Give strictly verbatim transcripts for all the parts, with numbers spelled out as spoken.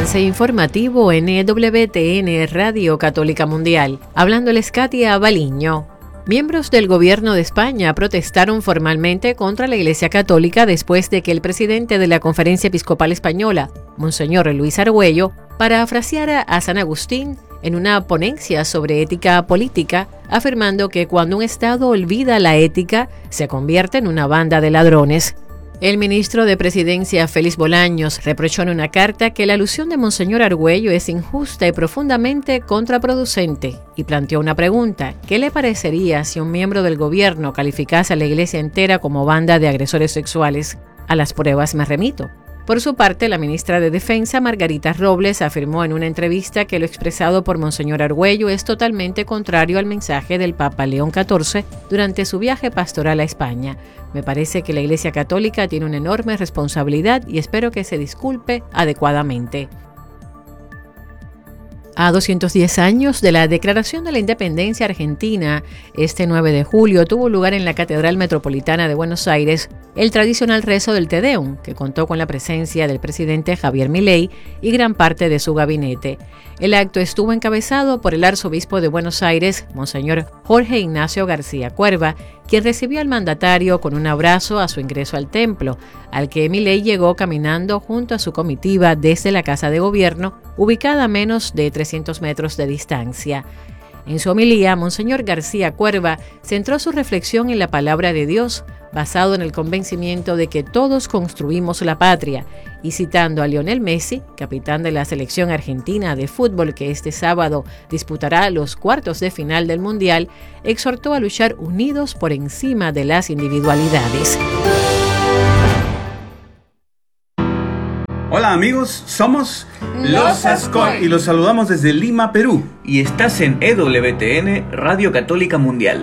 Avance informativo en E W T N Radio Católica Mundial. Hablándoles Katia Baliño. Miembros del gobierno de España protestaron formalmente contra la Iglesia Católica después de que el presidente de la Conferencia Episcopal Española, Monseñor Luis Argüello, parafraseara a San Agustín en una ponencia sobre ética política, afirmando que cuando un Estado olvida la ética, se convierte en una banda de ladrones. El ministro de Presidencia, Félix Bolaños, reprochó en una carta que la alusión de Monseñor Argüello es injusta y profundamente contraproducente y planteó una pregunta: ¿qué le parecería si un miembro del gobierno calificase a la iglesia entera como banda de agresores sexuales? A las pruebas me remito. Por su parte, la ministra de Defensa, Margarita Robles, afirmó en una entrevista que lo expresado por Monseñor Argüello es totalmente contrario al mensaje del Papa León catorce durante su viaje pastoral a España. Me parece que la Iglesia Católica tiene una enorme responsabilidad y espero que se disculpe adecuadamente. A doscientos diez años de la Declaración de la Independencia Argentina, este nueve de julio tuvo lugar en la Catedral Metropolitana de Buenos Aires el tradicional rezo del Te Deum, que contó con la presencia del presidente Javier Milei y gran parte de su gabinete. El acto estuvo encabezado por el arzobispo de Buenos Aires, Monseñor Jorge Ignacio García Cuerva, quien recibió al mandatario con un abrazo a su ingreso al templo, al que Milei llegó caminando junto a su comitiva desde la Casa de Gobierno, ubicada a menos de trescientos metros de distancia. En su homilía, Monseñor García Cuerva centró su reflexión en la palabra de Dios, basado en el convencimiento de que todos construimos la patria, y citando a Lionel Messi, capitán de la selección argentina de fútbol que este sábado disputará los cuartos de final del Mundial, exhortó a luchar unidos por encima de las individualidades. Hola amigos, somos Los Ascoy y los saludamos desde Lima, Perú. Y estás en E W T N Radio Católica Mundial.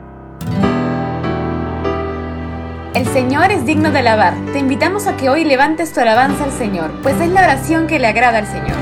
El Señor es digno de alabar. Te invitamos a que hoy levantes tu alabanza al Señor, pues es la oración que le agrada al Señor.